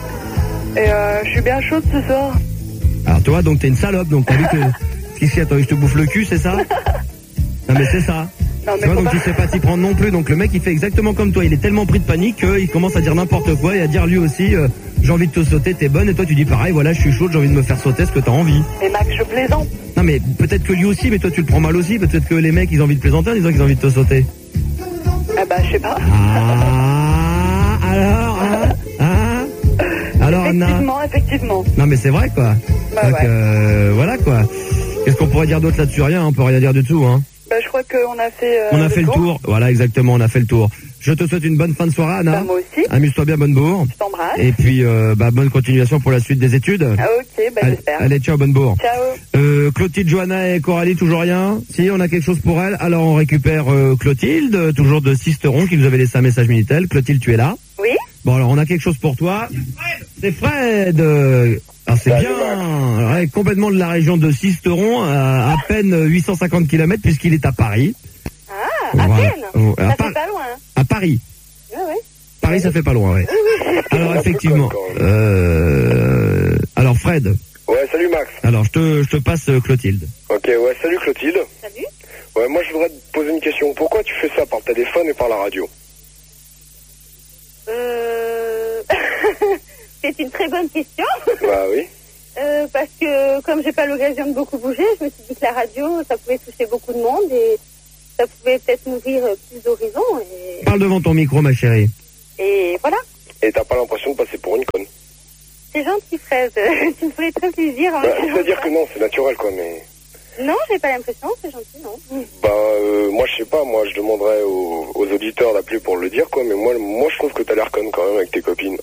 Et euh, je suis bien chaude ce soir. Alors toi, donc t'es une salope, donc t'as vu que... Qu'est-ce qu'il y a, toi, je te bouffe le cul, c'est ça? Non mais c'est ça. Non, Tu vois, donc tu sais pas t'y prendre non plus. Donc le mec, il fait exactement comme toi. Il est tellement pris de panique qu'il commence à dire n'importe quoi et à dire lui aussi, euh, j'ai envie de te sauter, t'es bonne. Et toi, tu dis pareil, voilà, je suis chaude, j'ai envie de me faire sauter, ce que t'as envie. Mais Max, je plaisante. Non, mais peut-être que lui aussi, mais toi, tu le prends mal aussi. Peut-être que les mecs, ils ont envie de plaisanter en disant qu'ils ont envie de te sauter. Ah bah, je sais pas. Ah, alors, hein, hein alors, Anna. Effectivement, effectivement. Non, mais c'est vrai, quoi. Bah, donc, ouais. euh, voilà, quoi. Qu'est-ce qu'on pourrait dire d'autre là-dessus? Rien, on peut rien dire du tout, hein. Bah, je crois qu'on a fait. Euh, On a fait le tour. Voilà, exactement, on a fait le tour. Je te souhaite une bonne fin de soirée, Anna. Bah, moi aussi. Amuse-toi bien, bonne bourre. Je t'embrasse. Et puis, euh, bah, bonne continuation pour la suite des études. Ah, ok, bah, Allez, j'espère. allez, ciao, bonne bourre. Ciao. Euh, Clotilde, Johanna et Coralie, toujours rien? Si, on a quelque chose pour elle. Alors, on récupère euh, Clotilde, euh, toujours de Sisteron, qui nous avait laissé un message Minitel. Clotilde, tu es là? Oui. Bon, alors, on a quelque chose pour toi. C'est Fred. Euh, Alors, c'est bien. Alors, ouais, complètement de la région de Sisteron, à, à peine huit cent cinquante kilomètres, puisqu'il est à Paris. Ah, à Voilà. peine. Oh, à Ça Par- fait pas loin. À Paris. Ouais, ouais. Paris, ça fait pas loin, ouais. Alors, effectivement. Euh, alors, Fred. Ouais, salut Max. Alors, je te, je te passe euh, Clotilde. Ok, ouais, salut Clotilde. Salut. Ouais, moi je voudrais te poser une question. Pourquoi tu fais ça par le téléphone et par la radio? Euh... C'est une très bonne question. Bah oui. Euh, parce que comme j'ai pas l'occasion de beaucoup bouger, je me suis dit que la radio, ça pouvait toucher beaucoup de monde et ça pouvait peut-être m'ouvrir plus d'horizons. Et... Parle devant ton micro, ma chérie. et voilà. Et t'as pas l'impression de passer pour une conne? C'est gentil, Fred. Tu me ferais très plaisir. Hein, Bah, c'est-à-dire que non, c'est naturel quoi, mais... Non, j'ai pas l'impression, c'est gentil, non. Bah, euh, moi je sais pas, moi je demanderais aux, aux auditeurs d'appeler pour le dire quoi, mais moi, moi je trouve que t'as l'air conne quand même avec tes copines.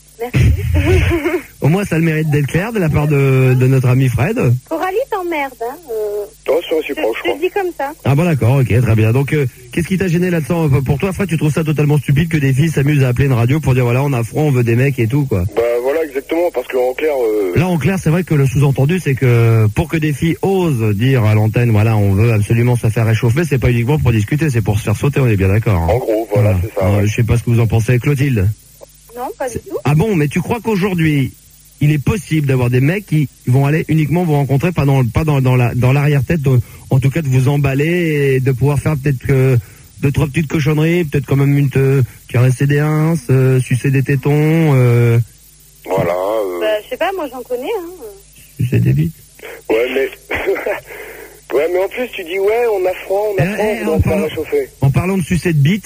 Au moins, ça a le mérite d'être clair de la part de, de notre ami Fred. Coralie t'emmerde, hein. Euh... Oh, c'est réciproque, je Je te crois. le dis comme ça. Ah bon, d'accord, ok, très bien. Donc, euh, qu'est-ce qui t'a gêné là-dedans? Pour toi, Fred, tu trouves ça totalement stupide que des filles s'amusent à appeler une radio pour dire, voilà, on a froid, on veut des mecs et tout, quoi? Bah voilà, exactement, parce que en clair... Euh... Là, en clair, c'est vrai que le sous-entendu, c'est que pour que des filles osent dire à l'antenne, voilà, on veut absolument se faire réchauffer, c'est pas uniquement pour discuter, c'est pour se faire sauter, on est bien d'accord. Hein. En gros, voilà, c'est ça. Euh, Ouais. Je sais pas ce que vous en pensez, Clotilde. Non, pas du tout. Ah bon, mais tu crois qu'aujourd'hui, il est possible d'avoir des mecs qui vont aller uniquement vous rencontrer, pas dans, pas dans, dans la, dans l'arrière-tête, de- en tout cas de vous emballer et de pouvoir faire peut-être que deux, trois petites cochonneries, peut-être quand même une te caresser des ins, euh, sucer des tétons, euh, Voilà. Euh... Bah, je sais pas, moi j'en connais, hein. sucer des bites. Ouais, mais... ouais, mais en plus tu dis, ouais, on a froid, on a froid, eh, on doit en se faire parlant- réchauffer. En parlant de sucer de bites,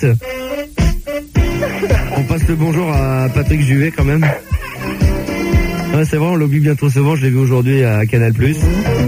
on passe le bonjour à Patrick Juvet quand même. Ouais, c'est vrai, on l'oublie bien trop souvent, je l'ai vu aujourd'hui à Canal plus.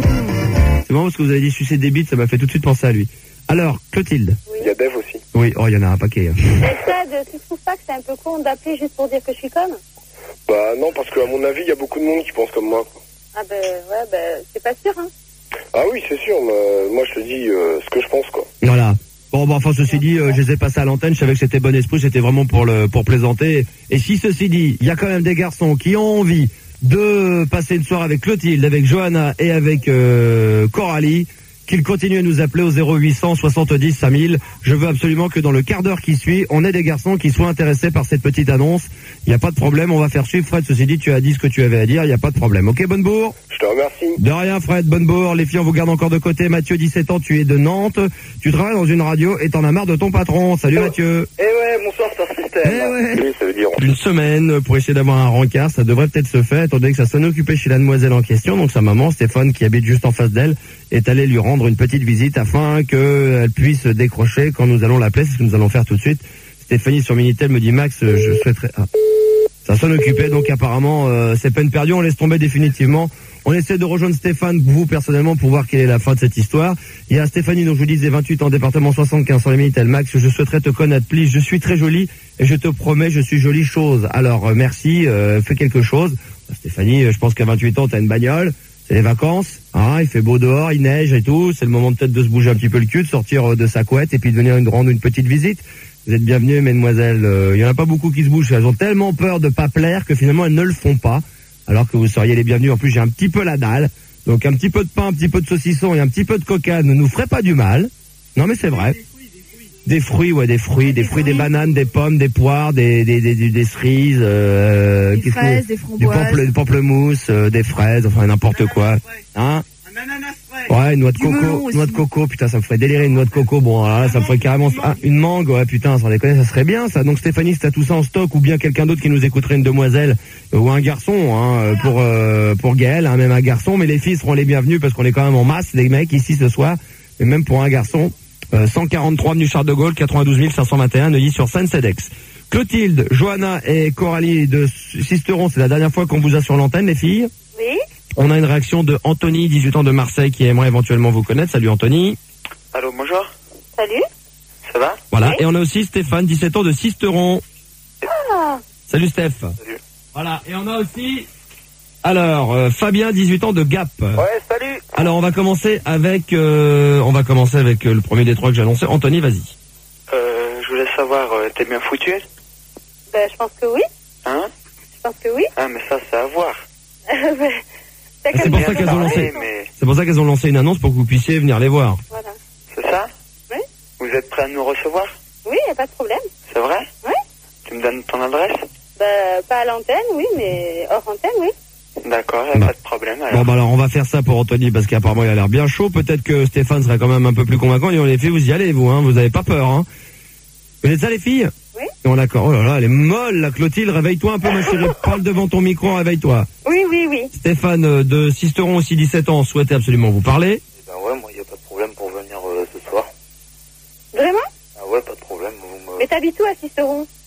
C'est marrant parce que vous avez dit sucer des bites, ça m'a fait tout de suite penser à lui. Alors, Clotilde. Il y a Dave aussi. Oui, oh, il y en a un paquet. hein. Mais Fred, tu trouves pas que c'est un peu con d'appeler juste pour dire que je suis conne? Bah non, parce qu'à mon avis, il y a beaucoup de monde qui pense comme moi. Ah ben, ouais, ben, c'est pas sûr, hein. Ah oui, c'est sûr, mais moi je te dis euh, ce que je pense, quoi. Voilà. Bon, bah, enfin, ceci dit, euh, je les ai passés à l'antenne, je savais que c'était bon esprit, c'était vraiment pour le, pour plaisanter. Et si ceci dit, il y a quand même des garçons qui ont envie de passer une soirée avec Clotilde, avec Johanna et avec euh, Coralie, qu'ils continuent à nous appeler au zéro huit cent soixante-dix cinq mille. Je veux absolument que dans le quart d'heure qui suit, on ait des garçons qui soient intéressés par cette petite annonce. Il n'y a pas de problème, on va faire suivre. Fred, ceci dit, tu as dit ce que tu avais à dire, il n'y a pas de problème. Ok, bonne bourre? Je te remercie. De rien, Fred, bonne bourre. Les filles, on vous garde encore de côté. Mathieu, dix-sept ans, tu es de Nantes. Tu travailles dans une radio et t'en as marre de ton patron. Salut, Mathieu. Eh ouais, bonsoir, Star System. Eh ouais. Oui, ça veut dire... Une semaine pour essayer d'avoir un rencard, ça devrait peut-être se faire, étant donné que ça s'en occupait chez la demoiselle en question. Donc sa maman, Stéphane, qui habite juste en face d'elle, est allée lui rendre une petite visite afin qu'elle puisse décrocher quand nous allons l'appeler. C'est ce que nous allons faire tout de suite. Stéphanie sur Minitel me dit, Max, je souhaiterais... Ah. Ça s'en occupait, donc apparemment, euh, c'est peine perdue, on laisse tomber définitivement. On essaie de rejoindre Stéphane, vous personnellement, pour voir quelle est la fin de cette histoire. Il y a Stéphanie, donc je vous disais, vingt-huit ans, département soixante-quinze, sur les Minitel. Max, je souhaiterais te connaître, please. Je suis très jolie et je te promets, je suis jolie chose. Alors, euh, merci, euh, fais quelque chose. Stéphanie, euh, je pense qu'à vingt-huit ans, t'as une bagnole. C'est les vacances, hein, il fait beau dehors, il neige et tout. C'est le moment peut-être de se bouger un petit peu le cul, de sortir euh, de sa couette et puis de venir une, rendre une petite visite. Vous êtes bienvenus, mesdemoiselles. Euh, il y en a pas beaucoup qui se bougent. Elles ont tellement peur de pas plaire que finalement elles ne le font pas. Alors que vous seriez les bienvenus. En plus, j'ai un petit peu la dalle. Donc un petit peu de pain, un petit peu de saucisson et un petit peu de coca ne nous ferait pas du mal. Non mais c'est vrai. Des fruits, ouais, des fruits, des fruits, des bananes, des pommes, des poires, des des des, des, des cerises, euh, Des qu'est-ce que- fraises, des du framboises. pample- du pamplemousse, euh, des fraises, enfin n'importe quoi. Hein? Un ananas frais. Ouais, une noix de Du melon coco, aussi. noix de coco, putain, ça me ferait délirer une noix de coco. Bon, là, ça me ferait carrément ah, une mangue. Ouais, putain, sans déconner, ça serait bien ça. Donc Stéphanie, si t'as tout ça en stock, ou bien quelqu'un d'autre qui nous écouterait, une demoiselle euh, ou un garçon, hein, pour euh, pour Gaël, hein, même un garçon. Mais les filles seront les bienvenues parce qu'on est quand même en masse, les mecs ici ce soir. Et même pour un garçon, euh, cent quarante-trois avenue Charles de Gaulle, quatre-vingt-douze mille cinq cent vingt et un, Neuilly-sur-Seine, Cedex. Clotilde, Johanna et Coralie de Sisteron, c'est la dernière fois qu'on vous a sur l'antenne, les filles. Oui. On a une réaction de Anthony, dix-huit ans de Marseille, qui aimerait éventuellement vous connaître. Salut Anthony. Allô, bonjour. Salut. Ça va? Voilà, et on a aussi Stéphane, dix-sept ans de Sisteron. Ah. Salut Steph. Salut. Voilà, et on a aussi... Alors, euh, Fabien, dix-huit ans de Gap. Ouais, salut. Alors, on va commencer avec... Euh, on va commencer avec euh, le premier des trois que j'ai annoncé. Anthony, vas-y. Euh, je voulais savoir, euh, t'es bien foutu? Ben, je pense que oui. Hein? Je pense que oui. Ah, mais ça, c'est à voir. Ben, t'as C'est comme pour bien ça qu'elles ont parlé, lancé... mais- C'est pour ça qu'elles ont lancé une annonce pour que vous puissiez venir les voir. Voilà. C'est ça? Oui. Vous êtes prêts à nous recevoir? Oui, y a pas de problème. C'est vrai? Oui. Tu me donnes ton adresse? Ben, pas à l'antenne, oui, mais hors antenne, oui. D'accord, y a Bah. pas de problème, alors. Bon, bah alors, on va faire ça pour Anthony, parce qu'apparemment, il a l'air bien chaud. Peut-être que Stéphane serait quand même un peu plus convaincant. Et on les fait, vous y allez, vous, hein. Vous avez pas peur, hein. Vous êtes ça, les filles? Oui. Bon, d'accord. Oh là là, elle est molle, la Clotilde. Réveille-toi un peu, ma chérie. Parle devant ton micro, réveille-toi. Oui, oui, oui. Stéphane euh, de Sisteron, aussi dix-sept ans, souhaitait absolument vous parler. Ben ouais, moi, y a pas de problème pour venir euh, ce soir. Vraiment? Ah ouais, pas de problème. Vous me... Mais t'habites où à Sisteron?